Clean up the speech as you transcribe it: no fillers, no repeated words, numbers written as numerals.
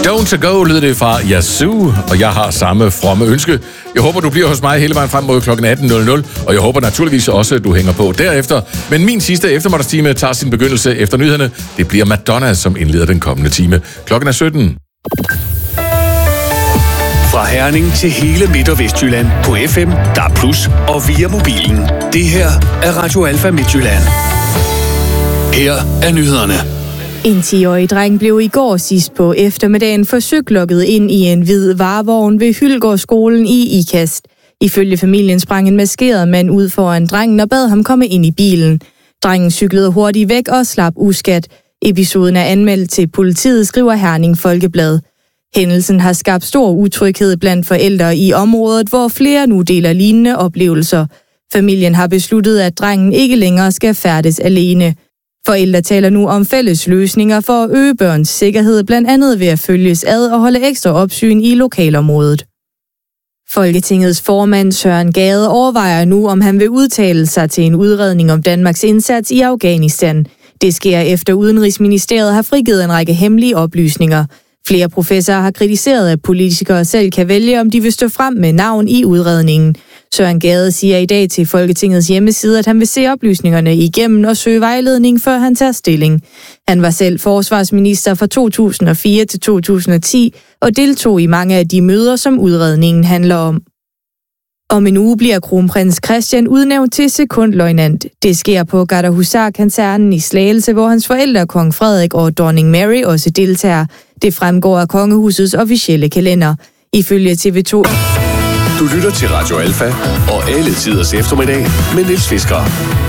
Don't go, lyder det fra Yazoo, og jeg har samme fromme ønske. Jeg håber, du bliver hos mig hele vejen frem mod kl. 18.00, og jeg håber naturligvis også, at du hænger på derefter. Men min sidste eftermiddagstime tager sin begyndelse efter nyhederne. Det bliver Madonna, som indleder den kommende time. Klokken er 17. Fra Herning til hele Midt- og Vestjylland på FM, DAB+, og via mobilen. Det her er Radio Alfa Midtjylland. Her er nyhederne. En 10-årig dreng blev i går sidst på eftermiddagen forsøgt lukket ind i en hvid varevogn ved Hyldgårdsskolen i Ikast. Ifølge familien sprang en maskeret mand ud foran drengen og bad ham komme ind i bilen. Drengen cyklede hurtigt væk og slap uskadt. Episoden er anmeldt til politiet, skriver Herning Folkeblad. Hændelsen har skabt stor utryghed blandt forældre i området, hvor flere nu deler lignende oplevelser. Familien har besluttet, at drengen ikke længere skal færdes alene. Forældre taler nu om fælles løsninger for at øge børns sikkerhed, blandt andet ved at følges ad og holde ekstra opsyn i lokalområdet. Folketingets formand Søren Gade overvejer nu, om han vil udtale sig til en udredning om Danmarks indsats i Afghanistan. Det sker efter Udenrigsministeriet har frigivet en række hemmelige oplysninger. Flere professorer har kritiseret, at politikere selv kan vælge, om de vil stå frem med navn i udredningen. Søren Gade siger i dag til Folketingets hjemmeside, at han vil se oplysningerne igennem og søge vejledning, før han tager stilling. Han var selv forsvarsminister fra 2004 til 2010 og deltog i mange af de møder, som udredningen handler om. Om en uge bliver kronprins Christian udnævnt til sekondløjtnant. Det sker på Gardehusar-kasernen i Slagelse, hvor hans forældre, kong Frederik og dronning Mary, også deltager. Det fremgår af kongehusets officielle kalender. Ifølge TV2. Du lytter til Radio Alfa og alle tiders eftermiddag med Niels Fisker.